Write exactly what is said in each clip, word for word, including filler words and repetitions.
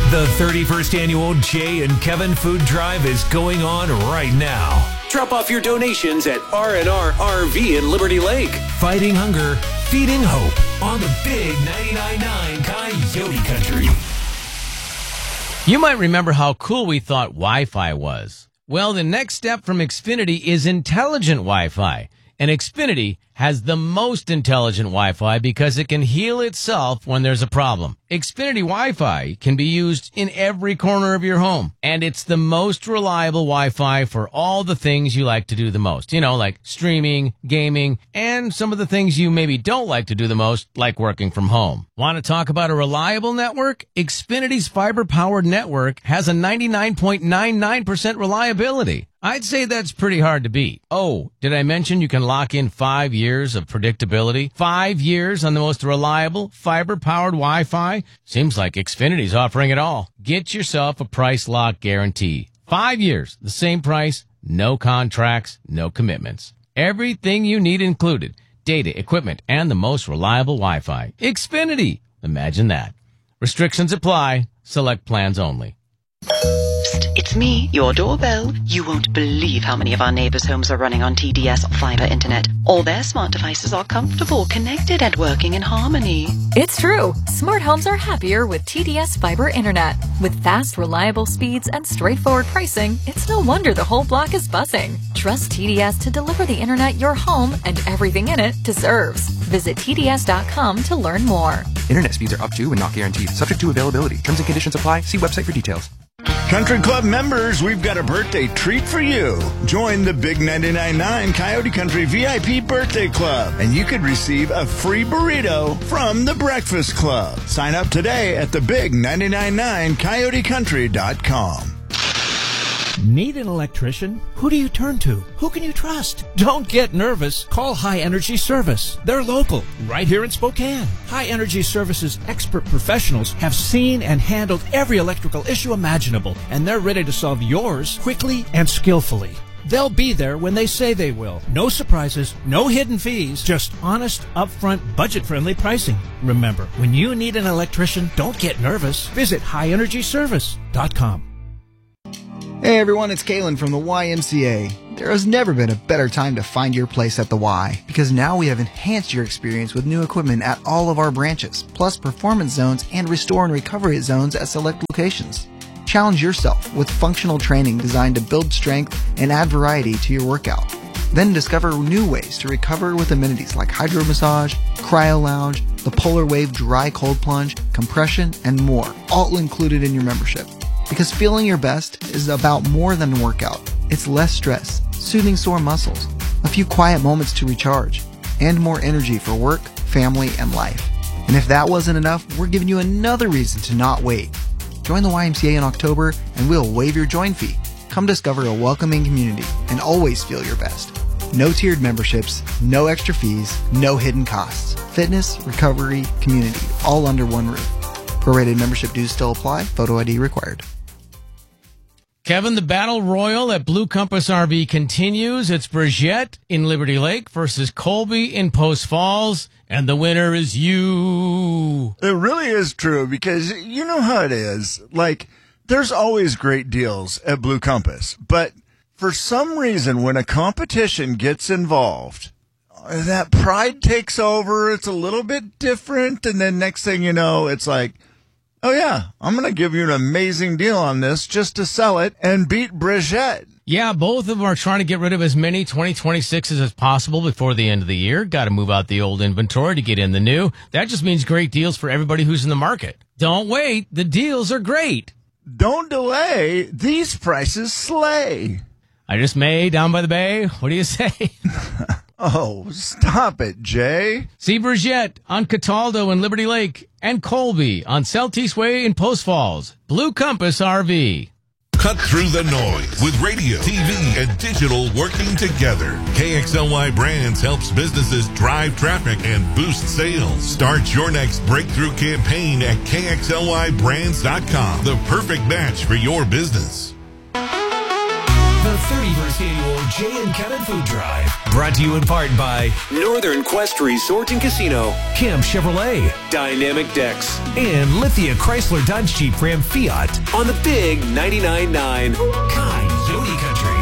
The thirty-first Annual Jay and Kevin Food Drive is going on right now. Drop off your donations at R and R R V in Liberty Lake. Fighting hunger, feeding hope on the big ninety-nine point nine Coyote Country. You might remember how cool we thought Wi-Fi was. Well, the next step from Xfinity is intelligent Wi-Fi. And Xfinity has the most intelligent Wi-Fi because it can heal itself when there's a problem. Xfinity Wi-Fi can be used in every corner of your home. And it's the most reliable Wi-Fi for all the things you like to do the most. You know, like streaming, gaming, and some of the things you maybe don't like to do the most, like working from home. Want to talk about a reliable network? Xfinity's fiber-powered network has a ninety-nine point nine nine percent reliability. I'd say that's pretty hard to beat. Oh, did I mention you can lock in five years of predictability? Five years on the most reliable fiber-powered Wi-Fi? Seems like Xfinity's offering it all. Get yourself a price lock guarantee. Five years, the same price, no contracts, no commitments. Everything you need included. Data, equipment, and the most reliable Wi-Fi. Xfinity. Imagine that. Restrictions apply. Select plans only. It's me, your doorbell. You won't believe how many of our neighbors' homes are running on T D S fiber internet. All their smart devices are comfortable, connected, and working in harmony. It's true. Smart homes are happier with T D S fiber internet. With fast, reliable speeds and straightforward pricing, it's no wonder the whole block is buzzing. Trust T D S to deliver the internet your home and everything in it deserves. Visit T D S dot com to learn more. Internet speeds are up to and not guaranteed. Subject to availability. Terms and conditions apply. See website for details. Country Club members, we've got a birthday treat for you. Join the Big ninety-nine point nine Coyote Country V I P Birthday Club, and you could receive a free burrito from the Breakfast Club. Sign up today at the big ninety-nine point nine coyote country dot com. Need an electrician? Who do you turn to? Who can you trust? Don't get nervous. Call High Energy Service. They're local, right here in Spokane. High Energy Service's expert professionals have seen and handled every electrical issue imaginable, and they're ready to solve yours quickly and skillfully. They'll be there when they say they will. No surprises, no hidden fees, just honest, upfront, budget-friendly pricing. Remember, when you need an electrician, don't get nervous. Visit high energy service dot com. Hey everyone, it's Kalen from the Y M C A. There has never been a better time to find your place at the Y, because now we have enhanced your experience with new equipment at all of our branches, plus performance zones and restore and recovery zones at select locations. Challenge yourself with functional training designed to build strength and add variety to your workout. Then discover new ways to recover with amenities like hydro massage, cryo lounge, the Polar Wave dry cold plunge, compression, and more, all included in your membership. Because feeling your best is about more than a workout. It's less stress, soothing sore muscles, a few quiet moments to recharge, and more energy for work, family, and life. And if that wasn't enough, we're giving you another reason to not wait. Join the Y M C A in October and we'll waive your join fee. Come discover a welcoming community and always feel your best. No tiered memberships, no extra fees, no hidden costs. Fitness, recovery, community, all under one roof. Prorated membership dues still apply. Photo I D required. Kevin, the Battle Royal at Blue Compass R V continues. It's Brigitte in Liberty Lake versus Colby in Post Falls, and the winner is you. It really is true, because you know how it is. Like, there's always great deals at Blue Compass, but for some reason, when a competition gets involved, that pride takes over. It's a little bit different, and then next thing you know, it's like, oh, yeah, I'm going to give you an amazing deal on this just to sell it and beat Brigitte. Yeah, both of them are trying to get rid of as many twenty twenty-sixes as possible before the end of the year. Got to move out the old inventory to get in the new. That just means great deals for everybody who's in the market. Don't wait. The deals are great. Don't delay. These prices slay. I just may down by the bay. What do you say? Oh, stop it, Jay. See Brigitte on Cataldo in Liberty Lake and Colby on Celtice Way in Post Falls. Blue Compass R V. Cut through the noise with radio, T V, and digital working together. K X L Y Brands helps businesses drive traffic and boost sales. Start your next breakthrough campaign at K X L Y brands dot com. The perfect match for your business. The thirty-first Annual Jay and Kevin Food Drive. Brought to you in part by Northern Quest Resort and Casino, Camp Chevrolet, Dynamic Decks, and Lithia Chrysler Dodge Jeep Ram Fiat on the Big ninety-nine point nine Coyote Country.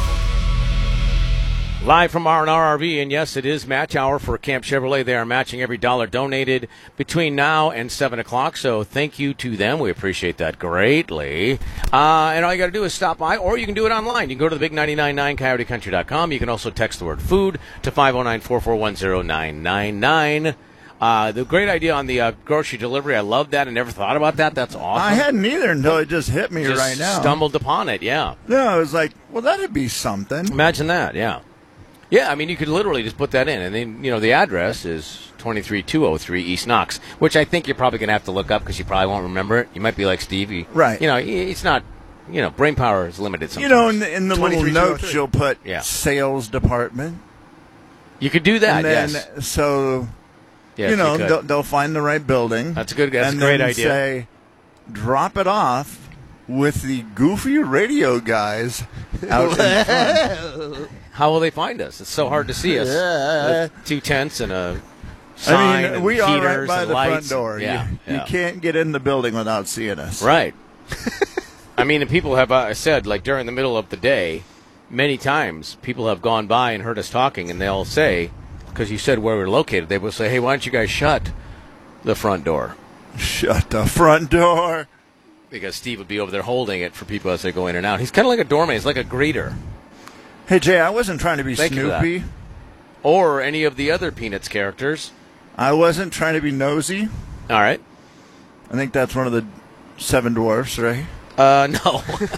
Live from R and R R V, and yes, it is match hour for Camp Chevrolet. They are matching every dollar donated between now and seven o'clock, so thank you to them. We appreciate that greatly. Uh, and all you got to do is stop by, or you can do it online. You can go to the big nine nine nine coyote country dot com. You can also text the word food to five oh nine, four four one, oh nine nine nine. Uh, the great idea on the uh, grocery delivery, I love that. I never thought about that. That's awesome. I hadn't either until it just hit me just right now. Stumbled upon it, yeah. No, I was like, well, that'd be something. Imagine that, yeah. Yeah, I mean, you could literally just put that in. And then, you know, the address is twenty-three two oh three East Knox, which I think you're probably going to have to look up because you probably won't remember it. You might be like Steve. You, right. You know, it's not, you know, brain power is limited sometimes. You know, in the, in the little notes, you'll put yeah. sales department. You could do that, and then, yes. So, yes, you know, you they'll, they'll find the right building. That's a good That's and a great then idea. Say, drop it off with the goofy radio guys out in front. How will they find us? It's so hard to see us. Yeah. With two tents and a sign I mean, and we are heaters right by and the lights. front door. Yeah, you, yeah. you can't get in the building without seeing us. Right. I mean, and people have uh, said, like, during the middle of the day, many times people have gone by and heard us talking, and they'll say, because you said where we're located, they will say, hey, why don't you guys shut the front door? Shut the front door. Because Steve would be over there holding it for people as they go in and out. He's kind of like a doorman. He's like a greeter. Hey, Jay, I wasn't trying to be Thank Snoopy. Or any of the other Peanuts characters. I wasn't trying to be nosy. All right. I think that's one of the seven dwarfs, right? Uh, no.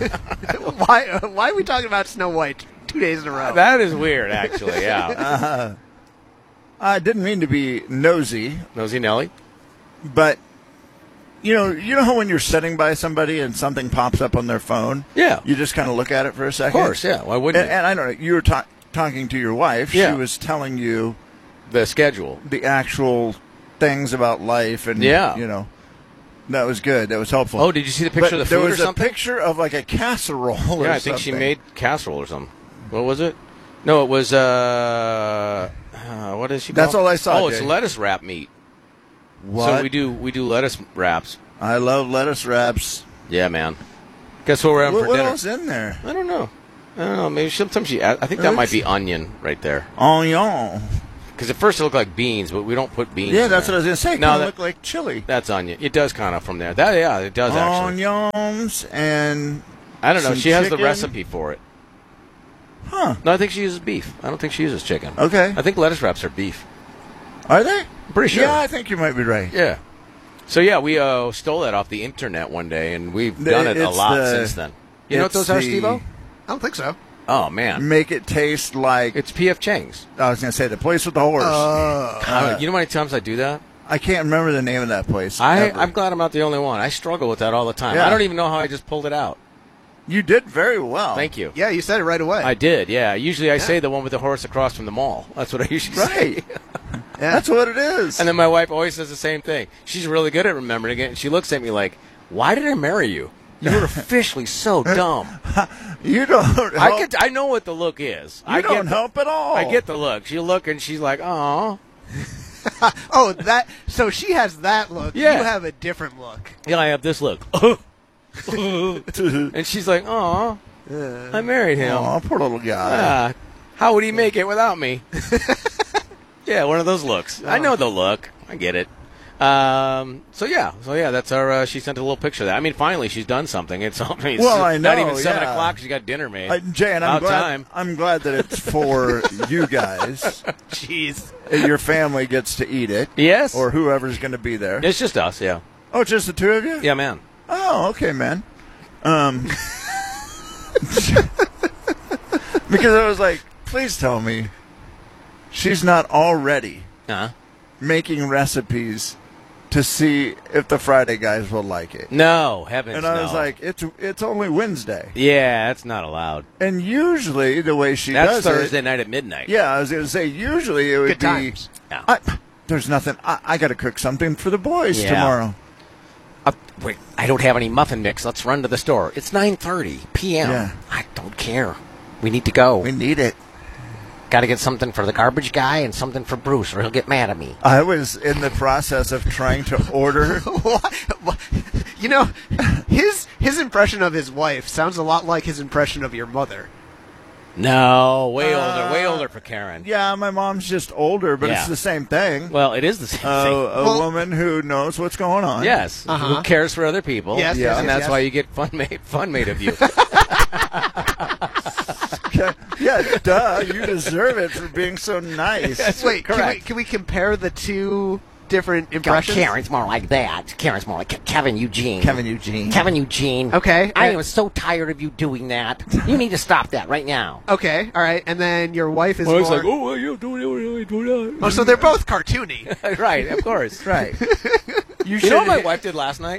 why, why are we talking about Snow White two days in a row? That is weird, actually, yeah. uh, I didn't mean to be nosy. Nosy Nelly? But, you know, you know how when you're sitting by somebody and something pops up on their phone? Yeah. You just kind of look at it for a second? Of course, yeah. Why wouldn't and, you? and I don't know, you were ta- talking to your wife. Yeah. She was telling you the schedule, the actual things about life, and, yeah. you know. That was good. That was helpful. Oh, did you see the picture but of the food there was or something? a picture of like a casserole or Yeah, I think something. she made casserole or something. What was it? No, it was, uh, uh what is she That's call? all I saw, Oh, it's Jay. lettuce wrap meat. What? So we do we do lettuce wraps. I love lettuce wraps. Yeah, man. Guess what we're having What, for what dinner? else in there? I don't know. I don't know. Maybe sometimes she. I think that might be onion right there. Onion. Because at first it looked like beans, but we don't put beans. Yeah, in that's there. what I was going to say. It No, kind that- of look like chili. That's onion. It does kind of from there. That yeah, it does actually. Onions and I don't know. some She has the chicken. recipe for it. Huh. No, I think she uses beef. I don't think she uses chicken. Okay. I think lettuce wraps are beef. Are they? I'm pretty sure. Yeah, I think you might be right. Yeah. So yeah, we uh, stole that off the internet one day, and we've done it a It's lot the- since then. You know what it's those are, the- Steve-O? I don't think so. Oh man, Make it taste like. it's P F Chang's. I was going to say the place with the horse. Uh, Uh, you know how many times I do that? I can't remember the name of that place. I, ever. I'm glad I'm not the only one. I struggle with that all the time. Yeah. I don't even know how I just pulled it out. You did very well. Thank you. yeah, you said it right away. I did, yeah. Usually I say the one with the horse across from the mall. That's what I usually say. Right. That's what it is. And then my wife always says the same thing. She's really good at remembering it. And she looks at me like, why did I marry you? You were officially so dumb. you don't. Help. I get. I know what the look is. You I don't get the- help at all. I get the look. She look and she's like, oh. oh, that. So she has that look. Yeah. You have a different look. Yeah, I have this look. And she's like, oh, I married him. Oh, poor little guy. Ah, how would he make it without me? Yeah, one of those looks. I know the look. I get it. Um, so yeah, so yeah, that's our. Uh, she sent a little picture of that. I mean, finally, she's done something. It's, I mean, it's Well, I not know, even seven yeah. o'clock. She got dinner made. Uh, Jay, and I'm About glad. time. I'm glad that it's for you guys. Jeez. Your family gets to eat it. Yes. Or whoever's going to be there. It's just us. Yeah. Oh, just the two of you? Yeah, man. Oh, okay, man. Um, because I was like, please tell me she's not already Uh-huh. making recipes to see if the Friday guys will like it. No, heavens And I was no. like, it's it's only Wednesday. Yeah, that's not allowed. And usually the way she That's does Thursday it, night at midnight. yeah, I was going to say usually it would Good be. times. Yeah. I, there's nothing. I, I got to cook something for the boys Yeah. tomorrow. Uh, wait, I don't have any muffin mix. Let's run to the store. It's nine thirty p.m. Yeah. I don't care. We need to go. We need it. Got to get something for the garbage guy and something for Bruce, or he'll get mad at me. I was in the process of trying to order. You know, his his impression of his wife sounds a lot like his impression of your mother. No, way Uh, older, way older for Karen. Yeah, my mom's just older, but Yeah. it's the same thing. Well, it is the same Uh, thing. a Well- woman who knows what's going on. Yes, Uh-huh. who cares for other people? Yes, yes, and yes, that's yes. why you get fun made fun made of you. Yeah, duh. You deserve it for being so nice. Wait, can we, correct. can we compare the two different God, impressions? Karen's more like that. Karen's more like Ke- Kevin Eugene. Kevin Eugene. Kevin Eugene. Okay. I uh, am so tired of you doing that. You need to stop that right now. Okay, all right, and then your wife is Well, more... it's like, oh, you do it, do it. Oh, so they're both cartoony. Right, of course. Right. You, you know what my wife did last night?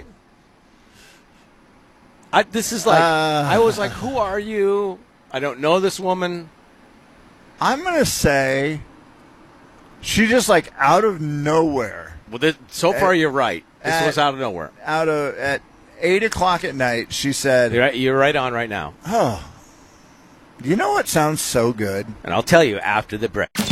I, this is like, Uh, I was like, who are you? I don't know this woman. I'm going to say she just like out of nowhere. Well, this, so far At- you're right. This at- was out of nowhere. Out of at eight o'clock at night, she said, You're right, you're right on right now. "Oh, you know what sounds so good?" And I'll tell you after the break.